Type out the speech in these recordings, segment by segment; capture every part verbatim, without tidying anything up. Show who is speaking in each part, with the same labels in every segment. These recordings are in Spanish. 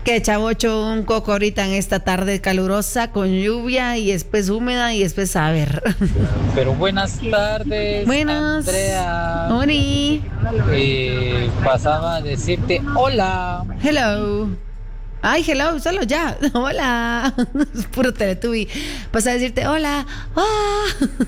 Speaker 1: Que chavocho, un coco ahorita en esta tarde calurosa con lluvia y después húmeda y después a ver.
Speaker 2: Pero buenas tardes,
Speaker 1: Buenas.
Speaker 2: Andrea.
Speaker 1: Ori.
Speaker 2: Eh, pasaba a decirte hola.
Speaker 1: Hello. Ay, hello, solo ya. Hola. Es puro Teletubby. Pasa a decirte hola. Ah.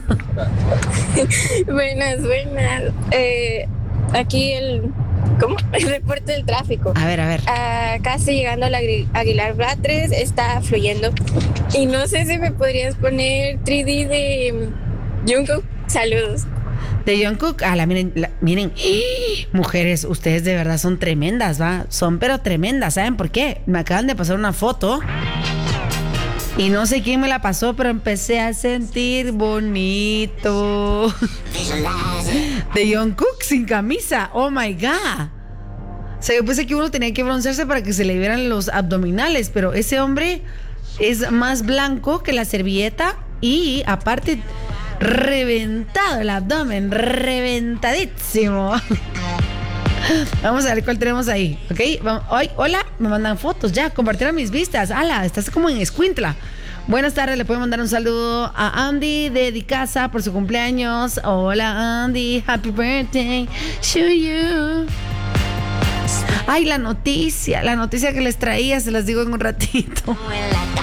Speaker 3: Buenas, buenas. Eh, aquí el, ¿cómo? El reporte del tráfico.
Speaker 1: A ver, a ver.
Speaker 3: Ah, casi llegando a la Agui- Aguilar Batres, está fluyendo. Y no sé si me podrías poner tres D de Jungkook. Saludos.
Speaker 1: De Jungkook, ala, miren, la- miren, ¡eh! Mujeres, ustedes de verdad son tremendas, ¿va? Son pero tremendas, ¿saben por qué? Me acaban de pasar una foto y no sé quién me la pasó, pero empecé a sentir bonito. De Jungkook sin camisa, oh my God. O sea, yo pensé que uno tenía que broncearse para que se le vieran los abdominales, pero ese hombre es más blanco que la servilleta y aparte reventado el abdomen, reventadísimo. Vamos a ver cuál tenemos ahí, ¿ok? Vamos, ay, hola, me mandan fotos ya, compartieron mis vistas. Ala, estás como en Escuintla. Buenas tardes, le puedo mandar un saludo a Andy de Dicasa por su cumpleaños. Hola Andy, happy birthday to you. Ay, la noticia, la noticia que les traía, se las digo en un ratito.